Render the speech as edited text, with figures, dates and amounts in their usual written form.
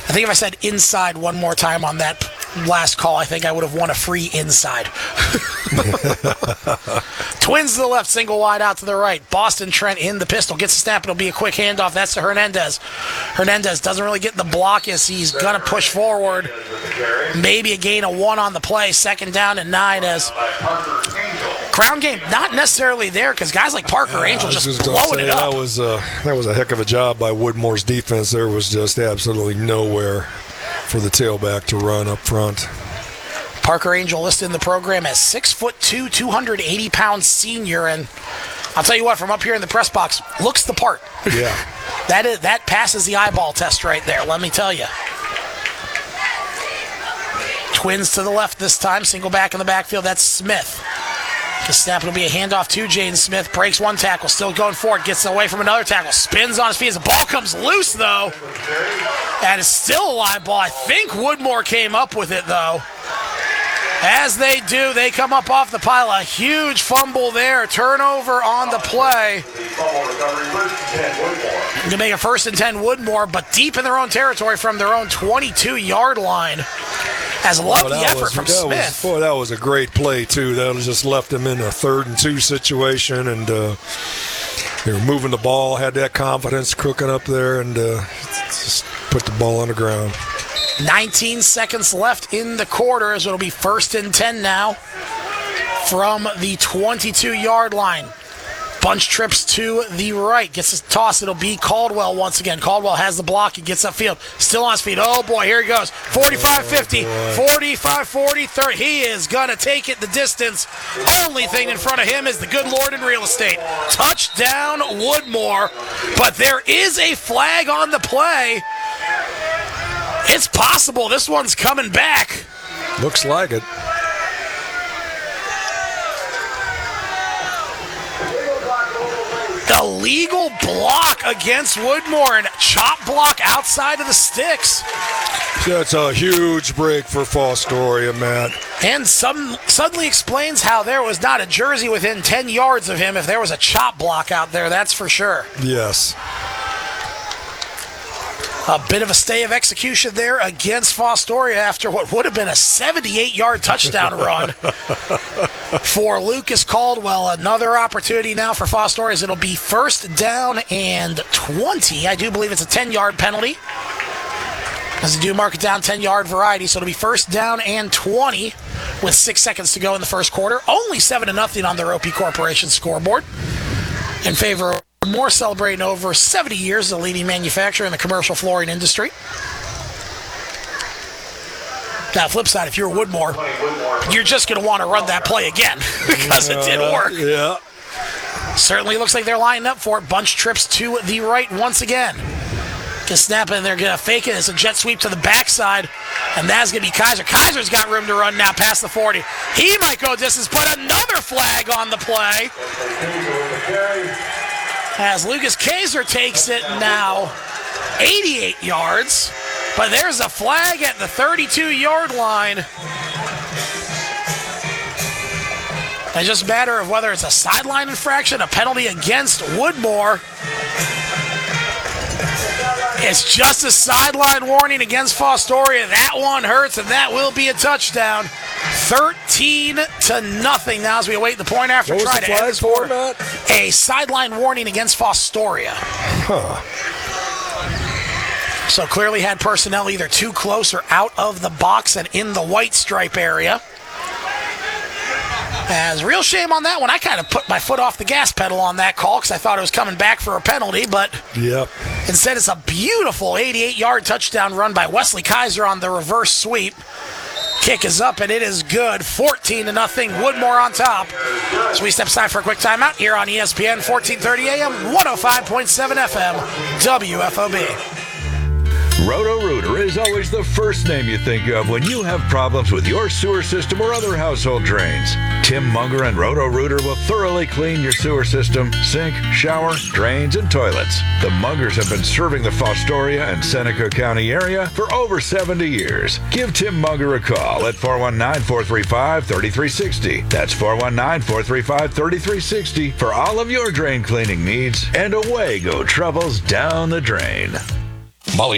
I think if I said inside one more time on that last call, I think I would have won a free inside. Twins to the left, single wide out to the right. Boston Trent in the pistol. Gets the snap. It'll be a quick handoff. That's to Hernandez. Hernandez doesn't really get the block as he's going to push forward. Maybe a gain of 1 on the play. 2nd down and 9 as ground game not necessarily there because guys like Parker Angel just blowing it up. That was a heck of a job by Woodmore's defense. There was just absolutely nowhere for the tailback to run up front. Parker Angel listed in the program as 6'2", 280-pound senior, and I'll tell you what, from up here in the press box, looks the part. Yeah. That passes the eyeball test right there, let me tell you. Twins to the left this time, single back in the backfield, that's Smith. The snap will be a handoff to Jaden Smith. Breaks one tackle, still going forward. Gets away from another tackle. Spins on his feet as the ball comes loose, though. And it's still a live ball. I think Woodmore came up with it, though. As they do, they come up off the pile. A huge fumble there. Turnover on the play. To make a 1st and 10 Woodmore, but deep in their own territory from their own 22-yard line. As love the effort from Smith. That was a great play, too. That just left them in a 3rd and 2 situation, and they were moving the ball, had that confidence, crooking up there, and just put the ball on the ground. 19 seconds left in the quarter, as it'll be 1st and 10 now from the 22-yard line. Bunch trips to the right. Gets a toss. It'll be Caldwell once again. Caldwell has the block. He gets upfield. Still on his feet. Oh, boy. Here he goes. 45-50. 45-40. 30. He is going to take it the distance. Only thing in front of him is the good Lord in real estate. Touchdown, Woodmore. But there is a flag on the play. It's possible this one's coming back. Looks like it. Illegal block against Woodmore and chop block outside of the sticks. That's a huge break for Fostoria, Matt. And suddenly explains how there was not a jersey within 10 yards of him if there was a chop block out there, that's for sure. Yes. A bit of a stay of execution there against Fostoria after what would have been a 78-yard touchdown run for Lucas Caldwell. Another opportunity now for Fostoria as it'll be 1st down and 20. I do believe it's a 10-yard penalty, as they do mark it down 10-yard variety. So it'll be 1st down and 20 with 6 seconds to go in the first quarter. Only 7-0 on their OP Corporation scoreboard in favor of Woodmore, celebrating over 70 years as a leading manufacturer in the commercial flooring industry. Now, flip side, if you're Woodmore, you're just going to want to run that play again because it did work. Yeah. Certainly looks like they're lining up for it. Bunch trips to the right once again. Just snap it, and they're going to fake it. It's a jet sweep to the backside, and that's going to be Kaiser. Kaiser's got room to run now past the 40. He might go distance, but another flag on the play. As Lucas Kaiser takes it now 88 yards, but there's a flag at the 32-yard line. It's just a matter of whether it's a sideline infraction, a penalty against Woodmore. It's just a sideline warning against Fostoria. That one hurts, and that will be a touchdown. 13-0 now as we await the point after try to end for a sideline warning against Fostoria. So clearly had personnel either too close or out of the box and in the white stripe area. As real shame on that one. I kind of put my foot off the gas pedal on that call because I thought it was coming back for a penalty, but instead it's a beautiful 88-yard touchdown run by Wesley Kaiser on the reverse sweep. Kick is up, and it is good. 14-0. Woodmore on top. So we step aside for a quick timeout here on ESPN, 1430 AM, 105.7 FM, WFOB. Roto-Rooter is always the first name you think of when you have problems with your sewer system or other household drains. Tim Munger and Roto-Rooter will thoroughly clean your sewer system, sink, shower, drains, and toilets. The Mungers have been serving the Fostoria and Seneca County area for over 70 years. Give Tim Munger a call at 419-435-3360. That's 419-435-3360 for all of your drain cleaning needs, and away go troubles down the drain. Molly